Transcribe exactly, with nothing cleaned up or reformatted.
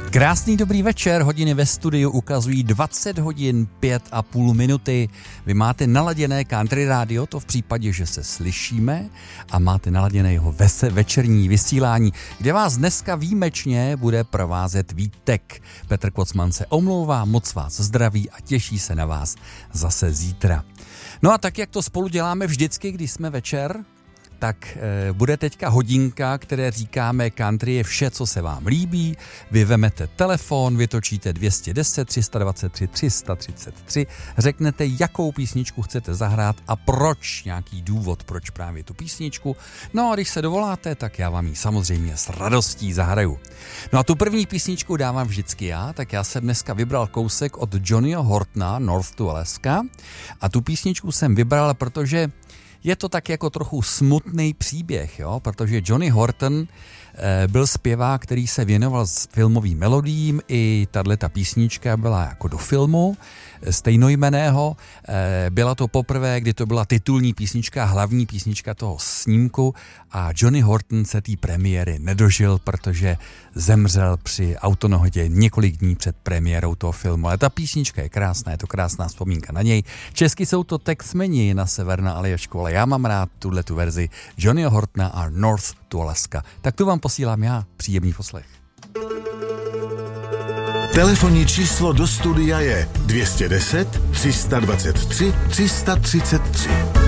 Krásný dobrý večer, hodiny ve studiu ukazují dvacet hodin pět a půl minuty. Vy máte naladěné Country Radio, to v případě, že se slyšíme, a máte naladěné jeho vese, večerní vysílání, kde vás dneska výjimečně bude provázet Vítek. Petr Kocman se omlouvá, moc vás zdraví a těší se na vás zase zítra. No a tak, jak to spolu děláme vždycky, když jsme večer, tak e, bude teďka hodinka, které říkáme country je vše, co se vám líbí. Vy vemete telefon, vytočíte dvě stě deset, tři sta dvacet tři, tři sta třicet tři, řeknete, jakou písničku chcete zahrát a proč, nějaký důvod, proč právě tu písničku. No a když se dovoláte, tak já vám ji samozřejmě s radostí zahraju. No a tu první písničku dávám vždycky já, tak já jsem dneska vybral kousek od Johnnyho Hortona, North to Alaska, a tu písničku jsem vybral, protože je to tak jako trochu smutný příběh, jo? Protože Johnny Horton e, byl zpěvák, který se věnoval filmovým melodiím, i tato písnička byla jako do filmu stejnojmenného. E, byla to poprvé, kdy to byla titulní písnička, hlavní písnička toho snímku, a Johnny Horton se té premiéry nedožil, protože zemřel při autonehodě několik dní před premiérou toho filmu. Ale ta písnička je krásná, je to krásná vzpomínka na něj. Česky jsou to Texmeni na Severna Aljašku, ale já mám rád tuhletu verzi Johnnyho Hortona a North to Alaska. Tak tu vám posílám já, příjemný poslech. Telefonní číslo do studia je dvě stě deset, tři sta dvacet tři, tři sta třicet tři.